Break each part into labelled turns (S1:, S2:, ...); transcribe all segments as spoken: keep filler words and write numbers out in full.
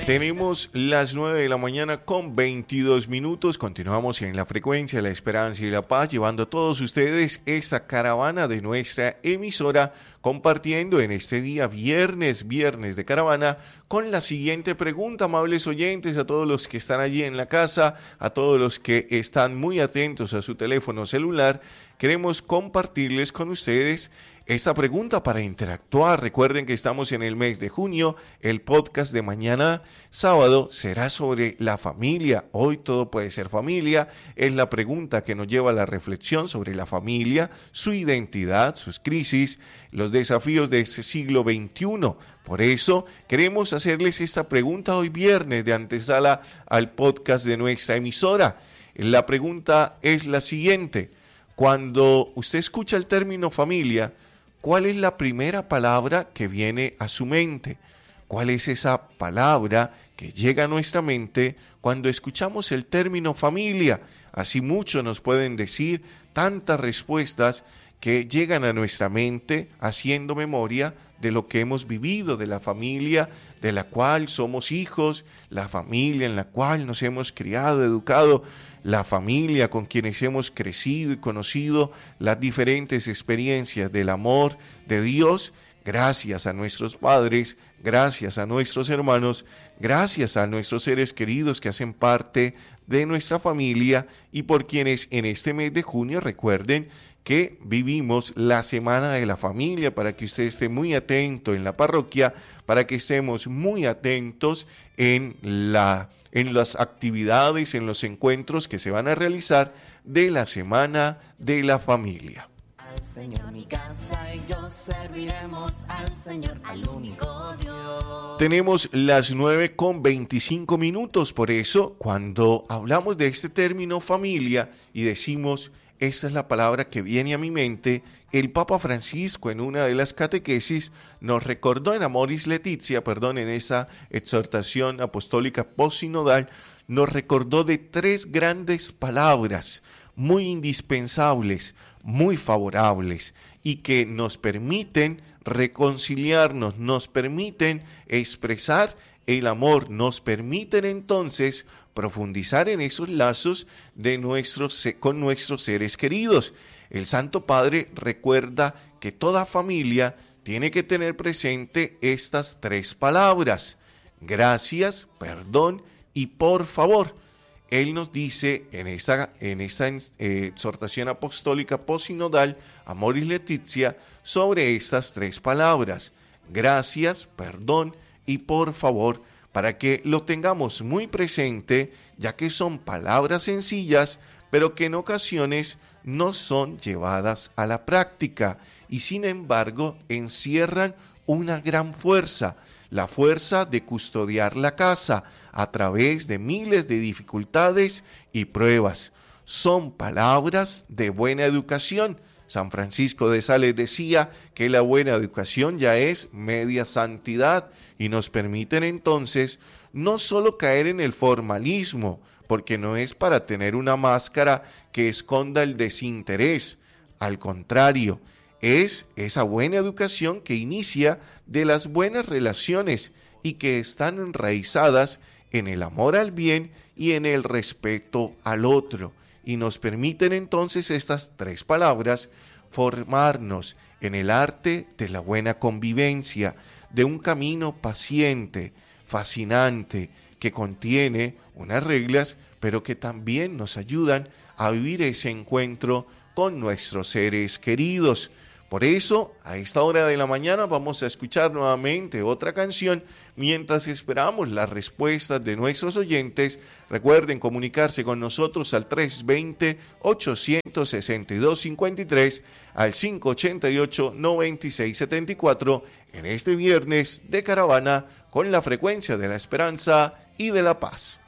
S1: Tenemos las nueve de la mañana con veintidós minutos. Continuamos en la frecuencia de la esperanza y la paz, llevando a todos ustedes esta caravana de nuestra emisora, compartiendo en este día, viernes, viernes de caravana, con la siguiente pregunta, amables oyentes, a todos los que están allí en la casa, a todos los que están muy atentos a su teléfono celular. Queremos compartirles con ustedes esta pregunta para interactuar. Recuerden que estamos en el mes de junio. El podcast de mañana sábado será sobre la familia. Hoy todo puede ser familia. Es la pregunta que nos lleva a la reflexión sobre la familia, su identidad, sus crisis, los desafíos de este siglo veintiuno. Por eso queremos hacerles esta pregunta hoy viernes de antesala al podcast de nuestra emisora. La pregunta es la siguiente. Cuando usted escucha el término familia, ¿cuál es la primera palabra que viene a su mente? ¿Cuál es esa palabra que llega a nuestra mente cuando escuchamos el término familia? Así muchos nos pueden decir tantas respuestas que llegan a nuestra mente haciendo memoria de lo que hemos vivido, de la familia de la cual somos hijos, la familia en la cual nos hemos criado, educado, la familia con quienes hemos crecido y conocido las diferentes experiencias del amor de Dios, gracias a nuestros padres, gracias a nuestros hermanos, gracias a nuestros seres queridos que hacen parte de nuestra familia y por quienes en este mes de junio, recuerden que vivimos la Semana de la Familia, para que usted esté muy atento en la parroquia, para que estemos muy atentos en, la, en las actividades, en los encuentros que se van a realizar de la Semana de la Familia.
S2: Al Señor mi casa y yo serviremos al Señor, al único Dios.
S1: Tenemos las nueve con veinticinco minutos, por eso cuando hablamos de este término familia y decimos esta es la palabra que viene a mi mente, el Papa Francisco en una de las catequesis nos recordó en Amoris Laetitia, perdón, en esa exhortación apostólica postsinodal, nos recordó de tres grandes palabras muy indispensables, muy favorables y que nos permiten reconciliarnos, nos permiten expresar el amor, nos permiten entonces profundizar en esos lazos de nuestros, con nuestros seres queridos. El Santo Padre recuerda que toda familia tiene que tener presente estas tres palabras: gracias, perdón y por favor. Él nos dice en esta, en esta eh, exhortación apostólica postsinodal, Amoris Laetitia, sobre estas tres palabras: gracias, perdón y por favor, para que lo tengamos muy presente, ya que son palabras sencillas, pero que en ocasiones no son llevadas a la práctica y sin embargo encierran una gran fuerza, la fuerza de custodiar la casa a través de miles de dificultades y pruebas. Son palabras de buena educación. San Francisco de Sales decía que la buena educación ya es media santidad y nos permiten entonces no solo caer en el formalismo, porque no es para tener una máscara que esconda el desinterés. Al contrario, es esa buena educación que inicia de las buenas relaciones y que están enraizadas en el amor al bien y en el respeto al otro. Y nos permiten entonces estas tres palabras formarnos en el arte de la buena convivencia, de un camino paciente, fascinante, que contiene unas reglas, pero que también nos ayudan a vivir ese encuentro con nuestros seres queridos. Por eso, a esta hora de la mañana vamos a escuchar nuevamente otra canción mientras esperamos las respuestas de nuestros oyentes. Recuerden comunicarse con nosotros al tres dos cero, ocho seis dos, cinco tres, al cinco ocho ocho, nueve seis siete cuatro, en este viernes de caravana con la frecuencia de la esperanza y de la paz.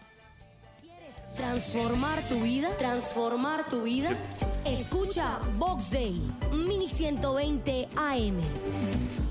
S3: ¿Transformar tu vida? ¿Transformar tu vida? Escucha Vox Day, mil ciento veinte A M.